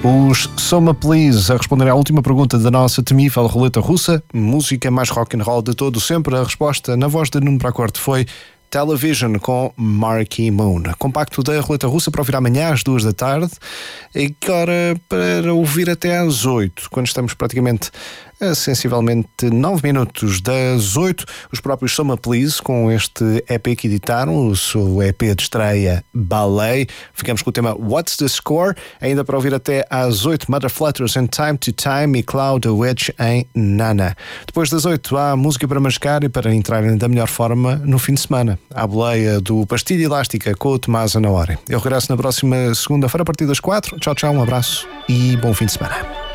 Os Soma Please a responder à última pergunta da nossa temível roleta russa, música mais rock and roll de todo sempre. A resposta na voz de Nuno Bracorte foi Television com Marquee Moon. Compacto da roleta russa para ouvir amanhã às 2 da tarde e agora para ouvir até às 8, quando estamos praticamente a sensivelmente 9 minutos das 8, os próprios Soma Please com este EP que editaram, o seu EP de estreia Ballet. Ficamos com o tema What's the Score? Ainda para ouvir até às 8, Mother Flutters and Time to Time e Cloud the Witch em Nana. Depois das 8 há música para mascar e para entrarem da melhor forma no fim de semana. À boleia do Pastilha Elástica com o Tomás Anaori. Eu regresso na próxima segunda-feira a partir das 4. Tchau, tchau, um abraço e bom fim de semana.